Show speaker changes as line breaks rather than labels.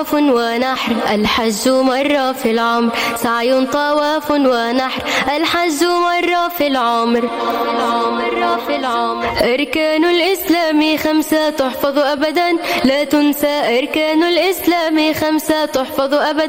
ونحر الحج مرة في العمر، سعي طواف ونحر الحج مرة في العمر. أركان الإسلام 5 تحفظ أبدا لا تنسى، أركان الإسلام 5 تحفظ أبدا